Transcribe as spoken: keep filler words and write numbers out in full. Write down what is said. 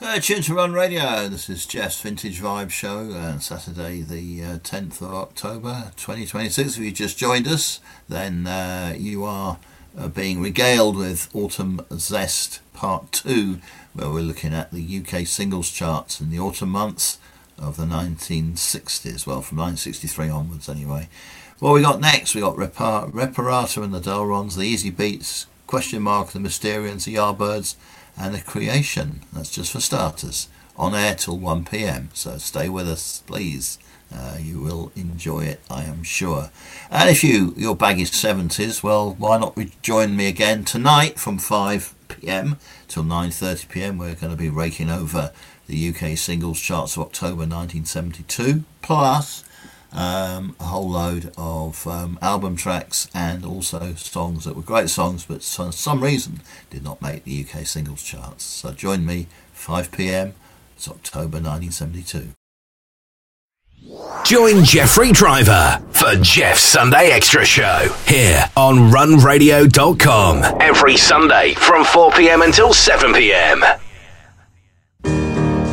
Hello, tune to Run Radio. This is Jeff's Vintage Vibe Show, uh, Saturday the uh, tenth of October twenty twenty-six. If you just joined us, then uh, you are uh, being regaled with Autumn Zest Part two, where we're looking at the U K singles charts in the autumn months of the nineteen sixties, well, from nineteen sixty-three onwards anyway. What we got next? We got Repar- Reparata and the Delrons, the Easy Beats, Question Mark, the Mysterians, the Yardbirds, and The Creation. That's just for starters. On air till one p.m. So stay with us, please. Uh, you will enjoy it, I am sure. And if you, your baggy seventies, well, why not join me again tonight from five p.m. till nine thirty p.m. We're going to be raking over the U K singles charts of October nineteen seventy-two, plus um, a whole load of um, album tracks and also songs that were great songs but for some reason did not make the U K singles charts. So join me, five p.m. It's October nineteen seventy-two. Join Jeffrey Driver for Jeff's Sunday Extra Show here on run radio dot com every Sunday from four p.m. until seven p.m.